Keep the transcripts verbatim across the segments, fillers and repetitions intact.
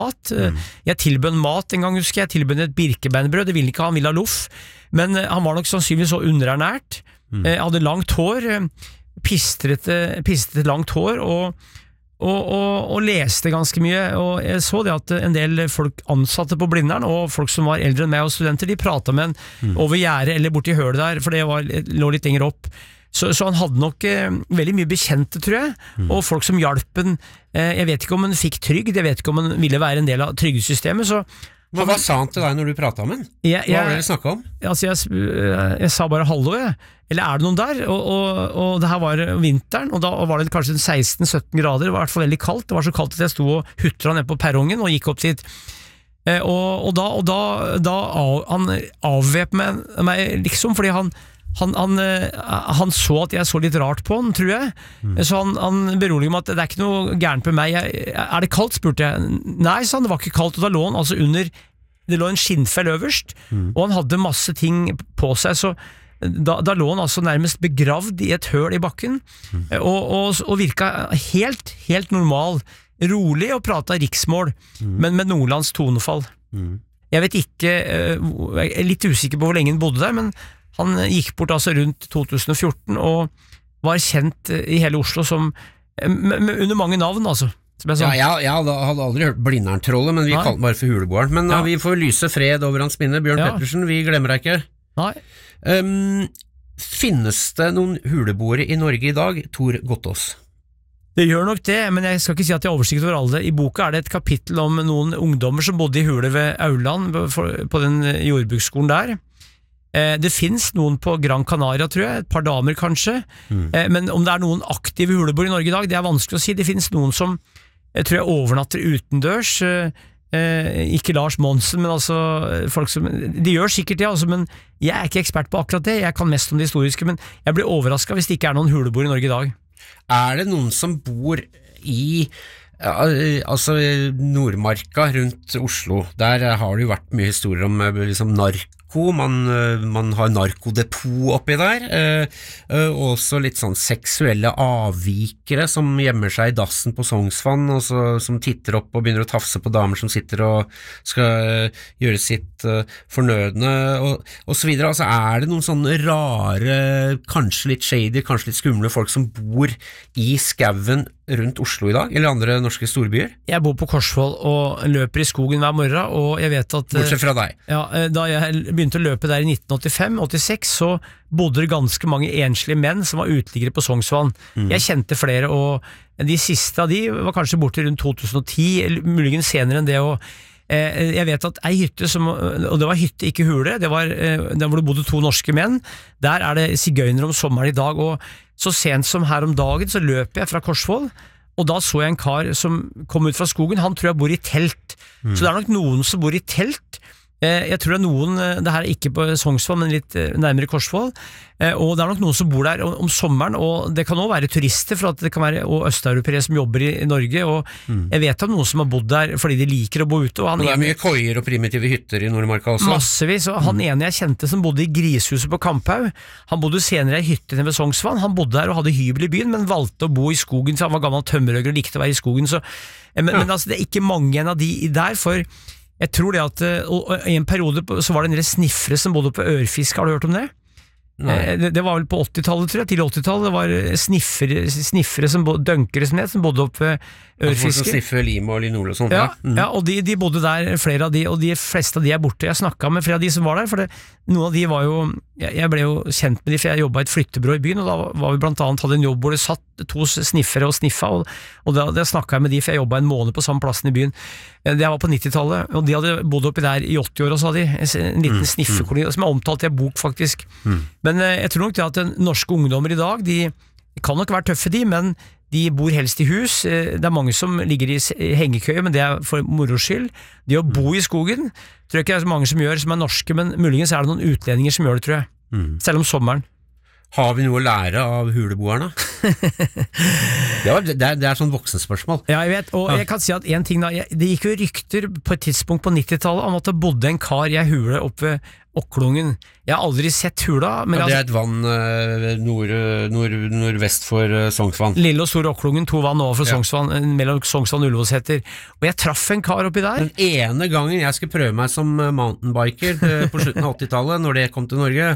mat. Mm. Jeg tilbød mat en gang, husker jeg. Jeg tilbød et birkebeinbrød, det ville ikke han, ville ha loff. Men uh, han var nok sannsynligvis så underernært. Mm. Jeg hadde langt hår, pistrete, pistrete langt hår, og, og, og, og leste ganske mye. Og jeg så det at en del folk ansatte på Blindern, og folk som var eldre enn meg og studenter, de pratet med en mm. over gjerdet eller borti hølet der, for det var, lå litt lenger opp. Så, så han hadde nok eh, veldig mye bekjente, tror jeg, mm. og folk som hjalp en. Eh, jeg vet ikke om han fikk trygd, jeg vet ikke om han ville være en del av trygdesystemet, så Hva, hva sa han til deg når du pratet om han? Jeg, jeg, hva var det dere snakket om? Altså jeg, jeg sa bare hallo, jeg. Eller er det noen der? Og, og, og det her var vinteren, og da var det kanskje seksten sytten grader, det var i hvert fall veldig kaldt, det var så kaldt at jeg stod og hutret ned på perrongen og gikk opp dit. Eh, og, og da, og da, da av, han avvep meg, meg liksom, fordi han Han, han, han så at jeg så litt rart på han, tror jeg. Mm. Så han, han beroliget meg at det er ikke noe gærent med meg. Jeg, er det kaldt, spurte jeg. Nei, sa han, det var ikke kaldt, og da lå han altså under, det lå en skinnfell øverst, mm. og han hadde masse ting på seg, så da, da lå han altså nærmest begravd i et høl i bakken, mm. og, og, og virka helt, helt normal, rolig og pratet riksmål, mm. men med nordlands tonefall. Mm. Jeg vet ikke, jeg er litt usikker på hvor lenge han bodde der, men han gikk bort altså rundt to tusen og fjorten og var kjent i hele Oslo som under mange navn, altså. Jeg, ja, jeg, jeg hadde, hadde aldri hørt Blindern-trollet, men vi kalte den bare for Huleboeren. Men ja. Vi får lyse fred over hans minne. Bjørn ja. Pettersen, vi glemmer deg ikke. Nei. Um, finnes det noen huleboere i Norge i dag, Tor Gottaas? Det gjør nok det, men jeg skal ikke si at jeg har oversikt over alle. I boka er det et kapittel om noen ungdommer som bodde i hule ved Auland, på den jordbruksskolen der. Det finnes noen på Gran Canaria, tror jeg, et par damer kanskje, mm. men om det er noen aktive huleboere i Norge i dag, det er vanskelig å si. Det finnes noen som, jeg tror jeg overnatter utendørs, ikke Lars Monsen, men altså folk som, de gjør sikkert det, altså, men jeg er ikke ekspert på akkurat det, jeg kan mest om det historiske, men jeg blir overrasket hvis det ikke er noen huleboere i Norge i dag. Er det noen som bor i altså Nordmarka rundt Oslo? Der har det jo vært mye historier om liksom narko, man, man har narkodepot oppi der, eh, og også litt sånn seksuelle avvikere som gjemmer seg i dassen på Sognsvann, og så, som titter opp og begynner å tafse på damer som sitter og skal gjøre sitt uh, fornødne, og, og så videre. Altså, er det noen sånne rare, kanskje litt shady, kanskje litt skumle folk som bor i skauen rundt Oslo i dag, eller andre norske storbyer? Jeg bor på Korsvoll og løper i skogen hver morgen, og jeg vet at Bortsett fra deg. Ja, da jeg begynte å løpe der i nitten åttifem åttiseks, så bodde det ganske mange enslige menn som var uteliggere på Sognsvann. Mm. Jeg kjente flere, og de siste av de var kanskje borte rundt to tusen og ti, eller muligens senere enn det, og eh, jeg vet at ei hytte, som, og det var hytte, ikke hule, det var eh, der hvor det bodde to norske menn, der er det sigøynere om sommeren i dag, og så sent som her om dagen så løper jeg fra Korsvoll, og da så jeg en kar som kom ut fra skogen, han tror jeg bor i telt, mm. så det er nok noen som bor i telt. Jeg tror det er noen, det her er ikke på Sognsvann, men litt nærmere Korsvoll, og det er nok noen som bor der om sommeren, og det kan også være turister, for at det kan være og østeuropeere som jobber i Norge, og mm. jeg vet om noen som har bodd der fordi de liker å bo ute. Og han og det er mye koier og primitive hytter i Nordmarka også. Massevis, og han mm. ene jeg kjente som bodde i Grishuset på Kamphaug, han bodde senere i hyttene ved Sognsvann, han bodde der og hadde hybel i byen, men valgte å bo i skogen, så han var gammel tømmerhøgger og likte å være i skogen, så, men, ja. men altså, det er ikke mange en av de der, for jeg tror det at og i en periode så var det en del sniffere som bodde på Ørfisk, har du hørt om det? Det, det var vel på åttitallet, tror jeg, til åttitallet, det var sniffere, sniffere som bodde, dønkere som het, som bodde opp ved Ørfiske. Folk som sniffer lim og linol og sånt. Ja, mm. ja og de, de bodde der, flere av de, og de fleste av de er borte. Jeg snakket med flere av de som var der, for det, noen av de var jo, jeg, jeg ble jo kjent med de, for jeg jobbet i et flyttebyrå i byen, og da var vi blant annet hadde en jobb hvor det satt to sniffere og sniffa, og, og da, da snakket jeg med de, for jeg jobbet en måned på samme plassen i byen. Det var på nittitallet, og de hadde bodd oppi der i åtti år, og så hadde de en liten mm. sniffekoloni, som er omtalt i en bok faktisk. Mm. Men jeg tror nok det at den norske ungdommer i dag, de kan nok være tøffe de, men de bor helst i hus. Det er mange som ligger i hengekøye, men det er for moro skyld. De å bo i skogen, tror jeg ikke det er så mange som gjør, som er norske, men muligens er det noen utlendinger som gjør det, tror jeg. Mm. Selv om sommeren. Har vi noe å lære av huleboerne? det, var, det, er, det er sånn voksenspørsmål. Ja, jeg vet, og jeg kan si at en ting da, jeg, det gikk jo rykter på et tidspunkt på nittitallet om at det bodde en kar i ei hule oppe ved Okklungen. Jeg har aldri sett hula, men ja, det er jeg, et vann uh, nord, nord, nordvest for uh, Sognsvann. Lille og Store Okklungen, to vann over for Ja. Sognsvann, eh, mellom Sognsvann og Ullevålseter. Og jeg traff en kar oppi der. Den ene gangen jeg skulle prøve meg som uh, mountainbiker uh, på slutten av åttitallet, når det kom til Norge,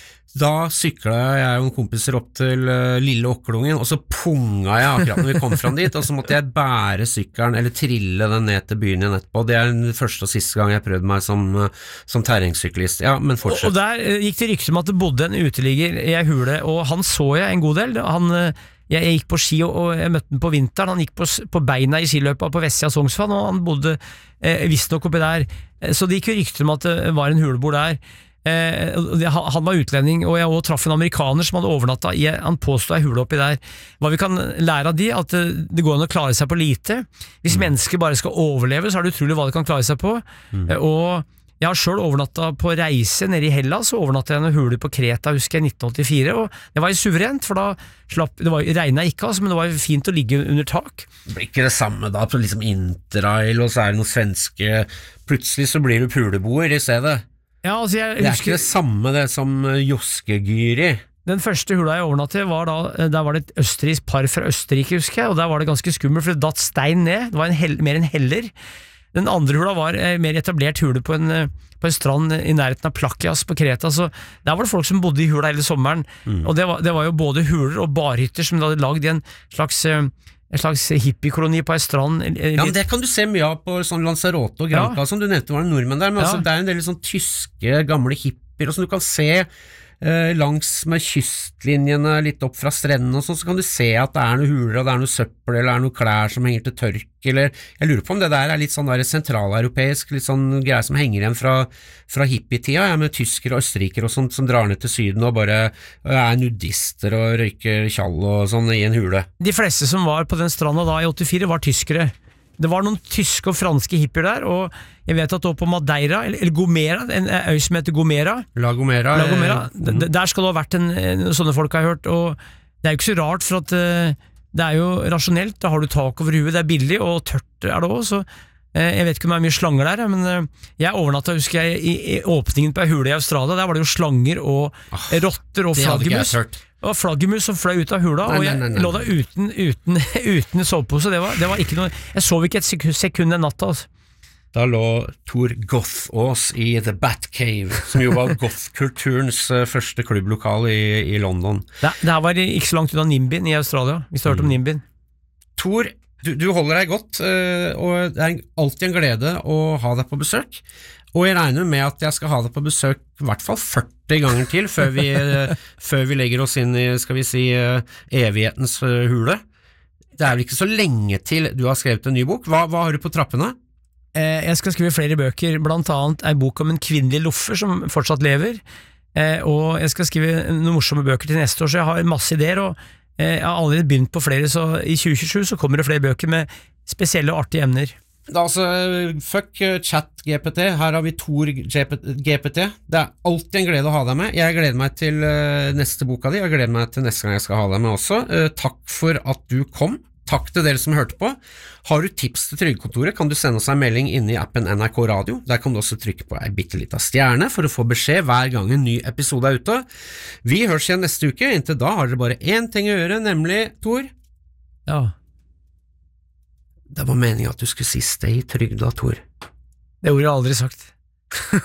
da sykla jeg og en kompiser opp til uh, Lille Okklungen, og så punga jeg akkurat når vi kom fram dit, og så måtte jeg bære sykkelen, eller trille den ned til byen igjen etterpå. Det er den første og siste gang jeg prøvde meg som, uh, som terrengsyklist. Ja, men Og, fortsett. og der eh, gikk det rykter om at det bodde en uteligger i ei hule, og han så jeg en god del. Han, eh, jeg, jeg gikk på ski, og, og jeg møtte han på vinteren. Han gikk på, s- på beina i skiløpa på vestsida av Sognsvann, og han bodde eh, visstnok oppi der. Eh, Så det gikk jo rykter om at det var en huleboer der. Eh, og det- han han var utlending, og jeg også traff en amerikaner som hadde overnatta i han påstod ei hule oppi der. Hva vi kan lære av de, at eh, det går an å klare seg på lite. Hvis mennesker bare skal overleve, så er det utrolig hva de kan klare seg på. Eh, og jeg har selv overnatta på reise nede i Hellas, og overnatta i en hule på Kreta, husker jeg, nitten åttifire, og det var jo suverent, for da slapp, det var, regnet ikke, altså, men det var jo fint å ligge under tak. Det blir ikke det samme da, på liksom interrail, og så er det noen svenske, plutselig så blir du puleboer i stedet. Ja, altså jeg Det er husker ikke det samme det som uh, Joskegyri. Den første hula jeg overnattet var da, der var det et østerriksk par fra Østerrike, husker jeg, og der var det ganske skummelt, for det datt stein ned, det var en hell, mer en heller. Den andre hula var en mer etablert hule på en, eh, på en strand i nærheten av Plakias på Kreta, så der var det folk som bodde i hula hele sommeren, Mm. og det var, det var jo både huler og barhytter som de hadde lagd i en slags, eh, en slags hippiekoloni på en strand. eh, Ja, men litt- det kan du se mye av på sånn Lanzarote og Granca, Ja. som du nevnte var det nordmenn der, men Ja. altså, det er en del sånn tyske, gamle hippier, og som du kan se eh, langs med kystlinjene litt opp fra strendene og sånn, så kan du se at det er noe huler, og det er noe søppel, eller det er noe klær som henger til tørk, eller jeg lurer på om det der er litt sånn der sentraleuropeisk, litt sånn greier som henger igjen fra, fra hippietida, ja, med tyskere og østerrikere og sånt, som drar ned til syden og bare er nudister og røyker tjall og sånn i en hule. De fleste som var på den stranda da i åttifire var tyskere. Det var noen tyske og franske hippier der, og jeg vet at oppe på Madeira, eller, eller Gomera, en øy som heter Gomera, La Gomera, La Gomera, eh, d- der skal det ha vært en, en, sånne folk har jeg hørt, og det er jo ikke så rart, for at eh, det er jo rasjonelt, da har du tak over huet, det er billig, og tørt er det også, så eh, jeg vet ikke om det er mye slanger der, men eh, jeg overnatta, husker jeg, i, i åpningen på ei hule i Australia, der var det jo slanger og rotter og det hadde ikke jeg flaggermus. tørt. Det var flaggermus som fløy ut av hula, Nei, og nei, jeg nei, nei. lå der uten, uten, uten sovepose. Det var, det var ikke noe, jeg sov ikke et sekund, sekund den natta. Altså. Da lå Tor Goth-Aas i The Batcave, som jo var goth-kulturens eh, første klubblokal i, i London. Det, det her var ikke så langt unna Nimbin i Australia, hvis du har hørt om Nimbin. Tor, du, du holder deg godt, eh, og det er alltid en glede å ha deg på besøk. Og jeg regner med at jeg skal ha deg på besøk i hvert fall førti ganger til før vi, eh, før vi legger oss inn i, skal vi si, eh, evighetens eh, hule. Det er vel ikke så lenge til du har skrevet en ny bok. Hva, hva har du på trappene? Eh, jeg skal skrive flere bøker, blant annet ei bok om en kvinnelig loffer som fortsatt lever, eh, og jeg skal skrive noen morsomme bøker til neste år, så jeg har masse ideer, og eh, jeg har allerede begynt på flere, så i tjue tjuesju så kommer det flere bøker med spesielle og artige emner. Da, altså, fuck uh, chat-G P T, her har vi Tor G P T. Det er alltid en glede å ha deg med. Jeg gleder meg til uh, neste boka di, jeg gleder meg til neste gang jeg skal ha deg med også. Uh, takk for at du kom. Takk til dere som hørte på. Har du tips til Trygdekontoret, kan du sende oss en melding inne i appen N R K Radio. Der kan du også trykke på ei bitte lita stjerne for å få beskjed hver gang en ny episode er ute. Vi høres igjen neste uke. Inntil da har dere bare én ting å gjøre, nemlig, Tor, Ja, det var meningen at du skulle si stay trygda, Tor. det ordet har jeg aldri sagt.